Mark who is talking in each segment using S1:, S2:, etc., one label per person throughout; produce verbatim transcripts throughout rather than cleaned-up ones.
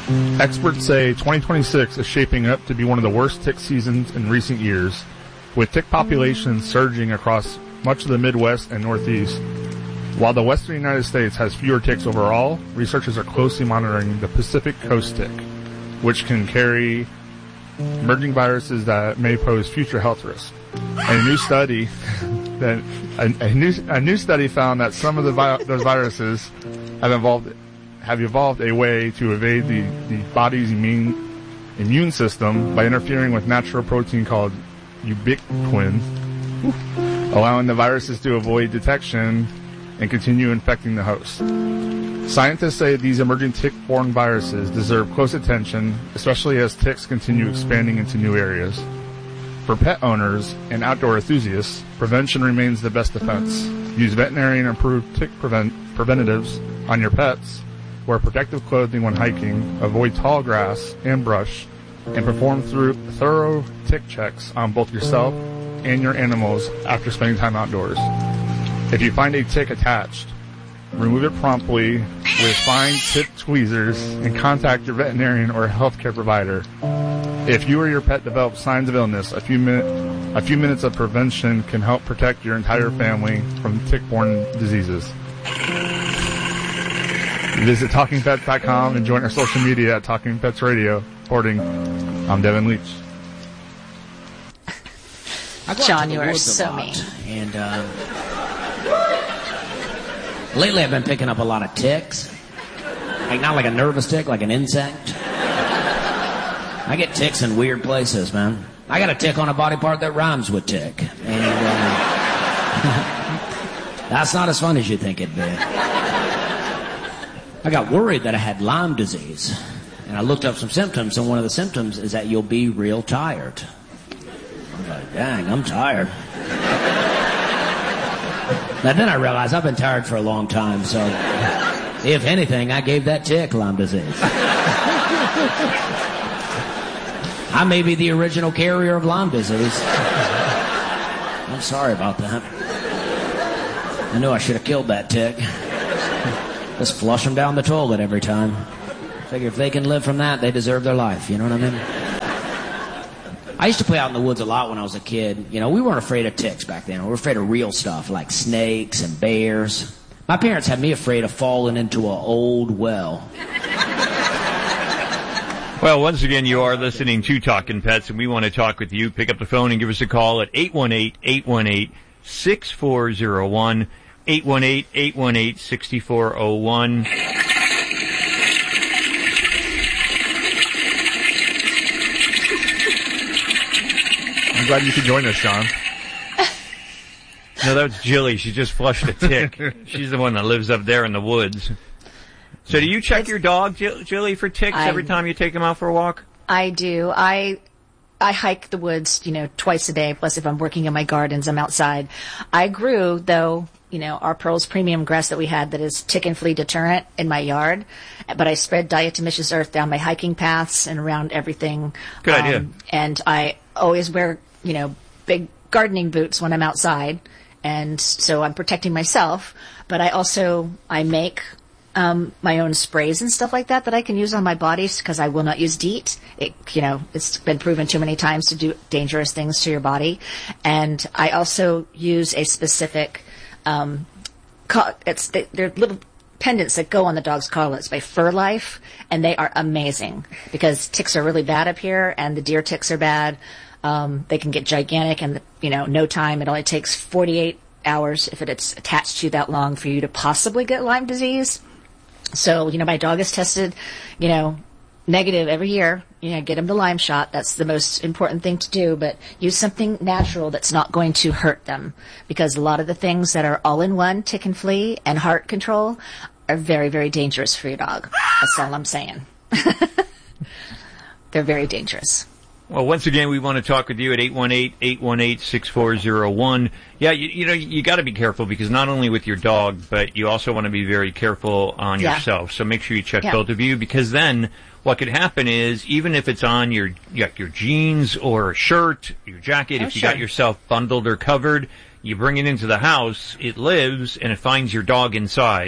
S1: Experts say twenty twenty-six is shaping up to be one of the worst tick seasons in recent years, with tick populations surging across much of the Midwest and Northeast. While the western United States has fewer ticks overall, researchers are closely monitoring the Pacific Coast tick, which can carry emerging viruses that may pose future health risks. And a new study that a, a new a new study found that some of the vi- those viruses have evolved have evolved a way to evade the, the body's immune immune system by interfering with natural protein called ubiquitin, allowing the viruses to avoid detection and continue infecting the host. Scientists say these emerging tick-borne viruses deserve close attention, especially as ticks continue expanding into new areas. For pet owners and outdoor enthusiasts, prevention remains the best defense. Use veterinarian-approved tick prevent- preventatives on your pets, wear protective clothing when hiking, avoid tall grass and brush, and perform through thorough tick checks on both yourself and your animals after spending time outdoors. If you find a tick attached, remove it promptly with fine tip tweezers and contact your veterinarian or healthcare provider. If you or your pet develop signs of illness, a few, min- a few minutes of prevention can help protect your entire family from tick-borne diseases. Visit talking pets dot com and join our social media at Talking Pets Radio. Reporting, I'm Devin Leach.
S2: John, you are so mean.
S3: And um, lately I've been picking up a lot of ticks. Like not like a nervous tick, like an insect. I get ticks in weird places, man. I got a tick on a body part that rhymes with tick. And uh, that's not as fun as you think it'd be. I got worried that I had Lyme disease. And I looked up some symptoms, and one of the symptoms is that you'll be real tired. I'm like, dang, I'm tired. Now then I realized I've been tired for a long time, so if anything, I gave that tick Lyme disease. I may be the original carrier of Lyme disease. I'm sorry about that. I knew I should have killed that tick. Just flush them down the toilet every time. Figure if they can live from that, they deserve their life. You know what I mean? I used to play out in the woods a lot when I was a kid. You know, we weren't afraid of ticks back then. We were afraid of real stuff like snakes and bears. My parents had me afraid of falling into an old well.
S4: Well, once again, you are listening to Talkin' Pets, and we want to talk with you. Pick up the phone and give us a call at eight one eight, eight one eight, six four zero one, eight one eight, eight one eight, six four zero one.
S1: I'm glad you could join us, Sean.
S4: No, that was Jilly. She just flushed a tick. She's the one that lives up there in the woods. So do you check it's, your dog, Jilly, for ticks I, every time you take him out for a walk?
S2: I do. I I hike the woods, you know, twice a day. Plus, if I'm working in my gardens, I'm outside. I grew, though, you know, our Pearls premium grass that we had that is tick and flea deterrent in my yard. But I spread diatomaceous earth down my hiking paths and around everything.
S4: Good um, idea.
S2: And I always wear, you know, big gardening boots when I'm outside. And so I'm protecting myself. But I also, I make um, my own sprays and stuff like that that I can use on my body because I will not use DEET. It, you know, it's been proven too many times to do dangerous things to your body. And I also use a specific, um, co- it's they're little pendants that go on the dog's collar. It's by Fur Life, and they are amazing because ticks are really bad up here, and the deer ticks are bad. Um, they can get gigantic, and you know, no time. It only takes forty-eight hours if it's attached to you that long for you to possibly get Lyme disease. So, you know, my dog is tested, you know, negative every year. You know, get him the Lyme shot. That's the most important thing to do. But use something natural that's not going to hurt them, because a lot of the things that are all-in-one, tick and flea, and heart control, are very, very dangerous for your dog. That's all I'm saying. They're very dangerous.
S4: Well, once again, we want to talk with you at eight one eight, eight one eight, six four zero one. Yeah, you, you know, you got to be careful because not only with your dog, but you also want to be very careful on yeah. yourself. So make sure you check yeah. both of you, because then what could happen is, even if it's on your your jeans or a shirt, your jacket, oh, if you sure. got yourself bundled or covered, you bring it into the house, it lives, and it finds your dog inside.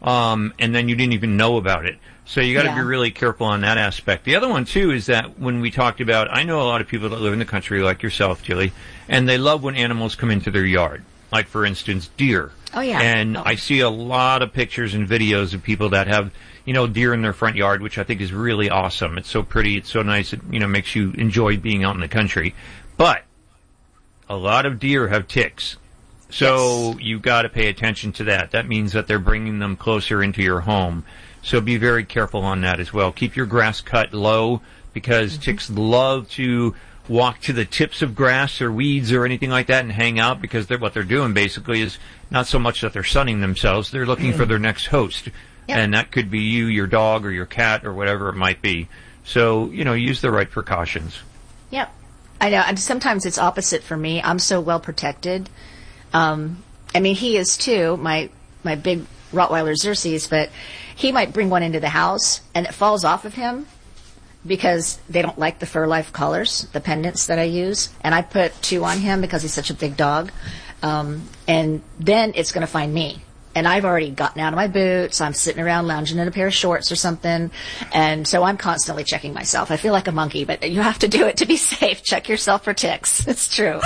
S4: um, and then you didn't even know about it. So you got to
S2: Yeah.
S4: be really careful on that aspect. The other one too is that when we talked about, I know a lot of people that live in the country like yourself, Jilly, and they love when animals come into their yard. Like, for instance, deer.
S2: Oh, yeah.
S4: And
S2: Oh.
S4: I see a lot of pictures and videos of people that have, you know, deer in their front yard, which I think is really awesome. It's so pretty. It's so nice. It, you know, makes you enjoy being out in the country. But a lot of deer have ticks. So
S2: Yes.
S4: you got to pay attention to that. That means that they're bringing them closer into your home. So be very careful on that as well. Keep your grass cut low because mm-hmm. ticks love to walk to the tips of grass or weeds or anything like that and hang out because they're, what they're doing basically is not so much that they're sunning themselves, they're looking mm-hmm. for their next host. Yep. And that could be you, your dog, or your cat, or whatever it might be. So, you know, use the right precautions.
S2: Yep. I know. And sometimes it's opposite for me. I'm so well protected. Um, I mean, he is too, my, my big Rottweiler Xerxes, but he might bring one into the house and it falls off of him because they don't like the Fur Life collars, the pendants that I use. And I put two on him because he's such a big dog. Um, and then it's going to find me. And I've already gotten out of my boots. I'm sitting around lounging in a pair of shorts or something. And so I'm constantly checking myself. I feel like a monkey, but you have to do it to be safe. Check yourself for ticks. It's true.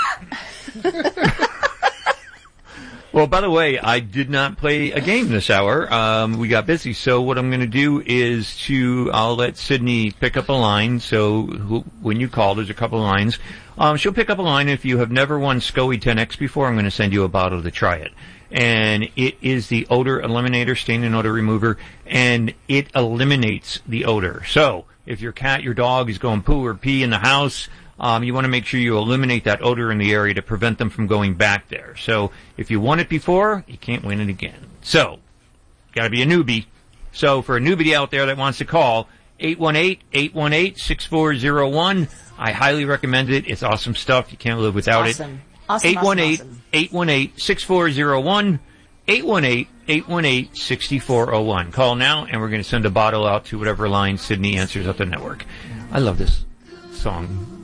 S4: Well, by the way, I did not play a game this hour. Um, we got busy. So what I'm going to do is to, I'll let Sydney pick up a line. So who, when you call, there's a couple of lines. Um, she'll pick up a line. If you have never won SCOE ten X before, I'm going to send you a bottle to try it. And it is the odor eliminator, stain and odor remover, and it eliminates the odor. So if your cat, your dog is going poo or pee in the house, Um, you want to make sure you eliminate that odor in the area to prevent them from going back there. So if you won it before, you can't win it again. So, got to be a newbie. So for a newbie out there that wants to call, eight one eight, eight one eight, six four zero one. I highly recommend it. It's awesome stuff. You can't live without
S2: awesome.
S4: it.
S2: Awesome,
S4: eight one eight,
S2: awesome.
S4: eight one eight, six four zero one. eight one eight, eight one eight, six four zero one. Call now, and we're going to send a bottle out to whatever line Sydney answers at the network. I love this song.